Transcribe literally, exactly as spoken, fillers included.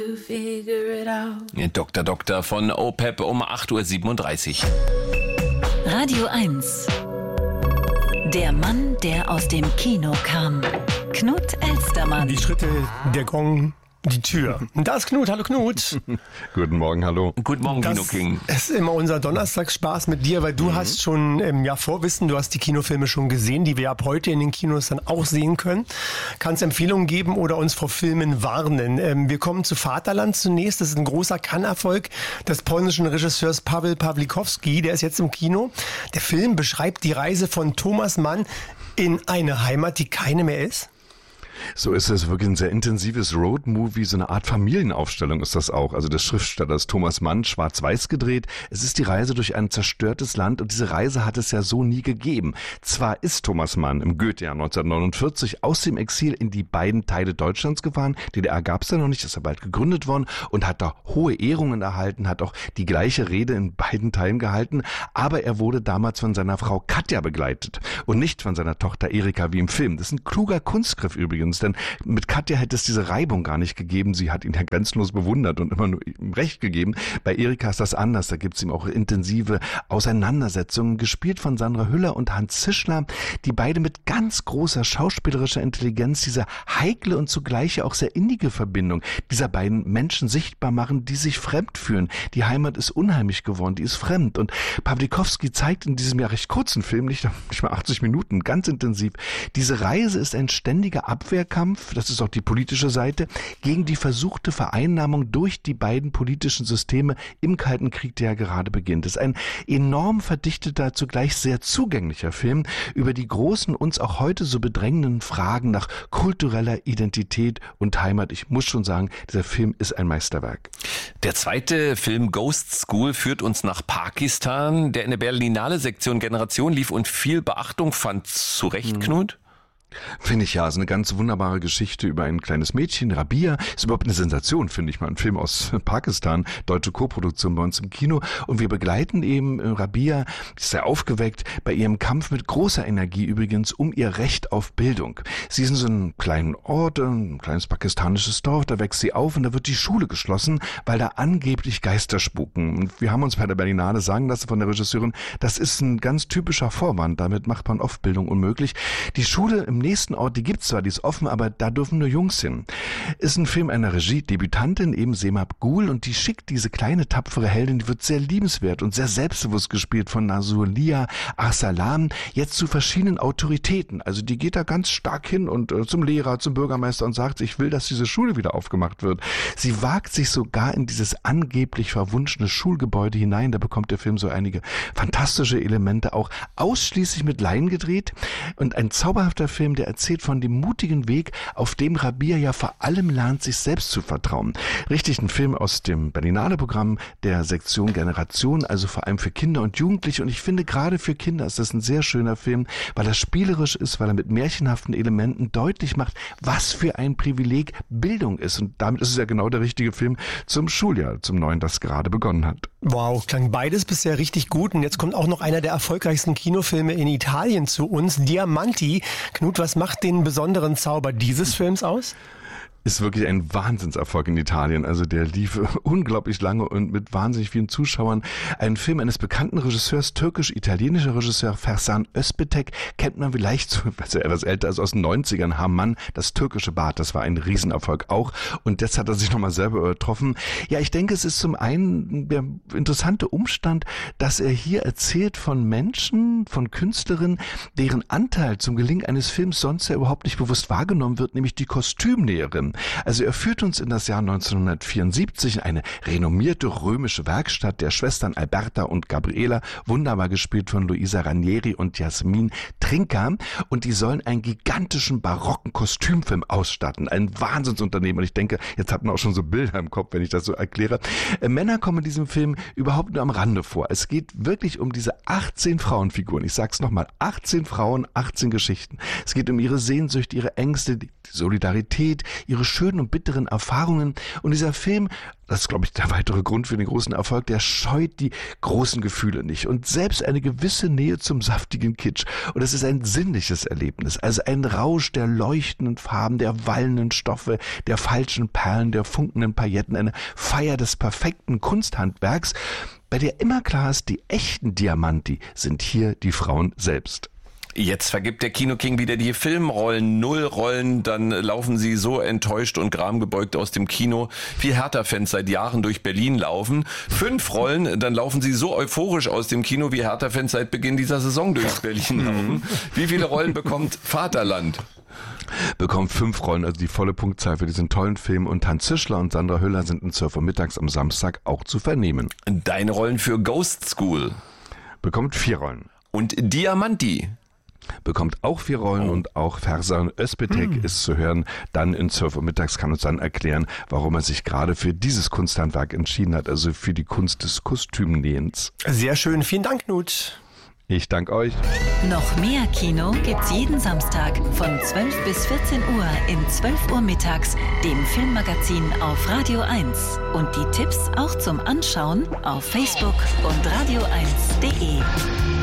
Doktor Doktor von O P E P um acht Uhr siebenunddreißig. Radio eins. Der Mann, der aus dem Kino kam. Knut Elstermann. Die Schritte, der Gong, die Tür. Und da ist Knut. Hallo Knut. Guten Morgen, hallo. Guten Morgen, Das Kino King. ist immer unser Donnerstagsspaß mit dir, weil du mhm. hast schon ähm, ja, Vorwissen, du hast die Kinofilme schon gesehen, die wir ab heute in den Kinos dann auch sehen können. Kannst Empfehlungen geben oder uns vor Filmen warnen. Ähm, wir kommen zu Vaterland zunächst. Das ist ein großer Cannes-Erfolg des polnischen Regisseurs Paweł Pawlikowski. Der ist jetzt im Kino. Der Film beschreibt die Reise von Thomas Mann in eine Heimat, die keine mehr ist. So ist es, wirklich ein sehr intensives Roadmovie, so eine Art Familienaufstellung ist das auch. Also des Schriftstellers Thomas Mann, schwarz-weiß gedreht. Es ist die Reise durch ein zerstörtes Land und diese Reise hat es ja so nie gegeben. Zwar ist Thomas Mann im Goethejahr neunzehnhundertneunundvierzig aus dem Exil in die beiden Teile Deutschlands gefahren. D D R gab es ja noch nicht, ist ja bald gegründet worden und hat da hohe Ehrungen erhalten, hat auch die gleiche Rede in beiden Teilen gehalten. Aber er wurde damals von seiner Frau Katja begleitet und nicht von seiner Tochter Erika wie im Film. Das ist ein kluger Kunstgriff übrigens. Denn mit Katja hätte es diese Reibung gar nicht gegeben. Sie hat ihn ja grenzenlos bewundert und immer nur ihm Recht gegeben. Bei Erika ist das anders. Da gibt es ihm auch intensive Auseinandersetzungen, gespielt von Sandra Hüller und Hans Zischler, die beide mit ganz großer schauspielerischer Intelligenz diese heikle und zugleich auch sehr innige Verbindung dieser beiden Menschen sichtbar machen, die sich fremd fühlen. Die Heimat ist unheimlich geworden, die ist fremd. Und Pawlikowski zeigt in diesem ja recht kurzen Film, nicht, nicht mal achtzig Minuten, ganz intensiv, diese Reise ist ein ständiger Abwehr Kampf, das ist auch die politische Seite, gegen die versuchte Vereinnahmung durch die beiden politischen Systeme im Kalten Krieg, der ja gerade beginnt. Es ist ein enorm verdichteter, zugleich sehr zugänglicher Film über die großen, uns auch heute so bedrängenden Fragen nach kultureller Identität und Heimat. Ich muss schon sagen, dieser Film ist ein Meisterwerk. Der zweite Film Ghost School führt uns nach Pakistan, der in der Berlinale Sektion Generation lief und viel Beachtung fand. Zu Recht, mhm. Knut? Finde ich ja, ist eine ganz wunderbare Geschichte über ein kleines Mädchen, Rabia. Ist überhaupt eine Sensation, finde ich mal. Ein Film aus Pakistan, deutsche Koproduktion bei uns im Kino. Und wir begleiten eben Rabia, die ist sehr aufgeweckt, bei ihrem Kampf mit großer Energie übrigens um ihr Recht auf Bildung. Sie ist in so einem kleinen Ort, ein kleines pakistanisches Dorf, da wächst sie auf und da wird die Schule geschlossen, weil da angeblich Geister spuken. Und wir haben uns bei der Berlinale sagen lassen von der Regisseurin, das ist ein ganz typischer Vorwand, damit macht man oft Bildung unmöglich. Die Schule im nächsten Ort, die gibt's zwar, die ist offen, aber da dürfen nur Jungs hin. Ist ein Film einer Regie-Debütantin, eben Semab Gul, und die schickt diese kleine, tapfere Heldin, die wird sehr liebenswert und sehr selbstbewusst gespielt von Nasulia Arsalan, jetzt zu verschiedenen Autoritäten. Also die geht da ganz stark hin und äh, zum Lehrer, zum Bürgermeister und sagt, ich will, dass diese Schule wieder aufgemacht wird. Sie wagt sich sogar in dieses angeblich verwunschene Schulgebäude hinein, da bekommt der Film so einige fantastische Elemente, auch ausschließlich mit Laien gedreht und ein zauberhafter Film, der erzählt von dem mutigen Weg, auf dem Rabia ja vor allem lernt, sich selbst zu vertrauen. Richtig, ein Film aus dem Berlinale-Programm der Sektion Generation, also vor allem für Kinder und Jugendliche. Und ich finde, gerade für Kinder ist das ein sehr schöner Film, weil er spielerisch ist, weil er mit märchenhaften Elementen deutlich macht, was für ein Privileg Bildung ist. Und damit ist es ja genau der richtige Film zum Schuljahr, zum neuen, das gerade begonnen hat. Wow, klang beides bisher richtig gut. Und jetzt kommt auch noch einer der erfolgreichsten Kinofilme in Italien zu uns, Diamanti. Knut, was macht den besonderen Zauber dieses Films aus? Ist wirklich ein Wahnsinnserfolg in Italien. Also der lief unglaublich lange und mit wahnsinnig vielen Zuschauern. Ein Film eines bekannten Regisseurs, türkisch-italienischer Regisseur Fersan Özpetek, kennt man vielleicht, weil er etwas älter ist, aus den neunzigern, Haman, das türkische Bad. Das war ein Riesenerfolg auch. Und jetzt hat er sich nochmal selber übertroffen. Ja, ich denke, es ist zum einen der interessante Umstand, dass er hier erzählt von Menschen, von Künstlerinnen, deren Anteil zum Gelingen eines Films sonst ja überhaupt nicht bewusst wahrgenommen wird, nämlich die Kostümnäherin. Also er führt uns in das Jahr neunzehnhundertvierundsiebzig in eine renommierte römische Werkstatt der Schwestern Alberta und Gabriela, wunderbar gespielt von Luisa Ranieri und Jasmin Trinka, und die sollen einen gigantischen barocken Kostümfilm ausstatten. Ein Wahnsinnsunternehmen, und ich denke, jetzt hat man auch schon so Bilder im Kopf, wenn ich das so erkläre. Äh, Männer kommen in diesem Film überhaupt nur am Rande vor. Es geht wirklich um diese achtzehn Frauenfiguren. Ich sag's nochmal, achtzehn Frauen, achtzehn Geschichten. Es geht um ihre Sehnsucht, ihre Ängste, die Solidarität, ihre ihre schönen und bitteren Erfahrungen. Und dieser Film, das ist, glaube ich, der weitere Grund für den großen Erfolg, der scheut die großen Gefühle nicht und selbst eine gewisse Nähe zum saftigen Kitsch. Und es ist ein sinnliches Erlebnis, also ein Rausch der leuchtenden Farben, der wallenden Stoffe, der falschen Perlen, der funkenden Pailletten, eine Feier des perfekten Kunsthandwerks, bei der immer klar ist, die echten Diamanti sind hier die Frauen selbst. Jetzt vergibt der Kinoking wieder die Filmrollen, null Rollen, dann laufen sie so enttäuscht und gramgebeugt aus dem Kino, wie Hertha-Fans seit Jahren durch Berlin laufen. Fünf Rollen, dann laufen sie so euphorisch aus dem Kino, wie Hertha-Fans seit Beginn dieser Saison durch Berlin laufen. Wie viele Rollen bekommt Vaterland? Bekommt fünf Rollen, also die volle Punktzahl für diesen tollen Film. Und Hans Zischler und Sandra Hüller sind um zwölf Uhr mittags am Samstag auch zu vernehmen. Deine Rollen für Ghost School? Bekommt vier Rollen. Und Diamanti? Bekommt auch vier Rollen oh. und auch Fersan Özpetek mm. ist zu hören. Dann in zwölf Uhr mittags kann uns dann erklären, warum er sich gerade für dieses Kunsthandwerk entschieden hat, also für die Kunst des Kostümnähens. Sehr schön, vielen Dank, Knut. Ich danke euch. Noch mehr Kino gibt's jeden Samstag von zwölf bis vierzehn Uhr in zwölf Uhr mittags, dem Filmmagazin auf Radio eins. Und die Tipps auch zum Anschauen auf Facebook und radio eins punkt de.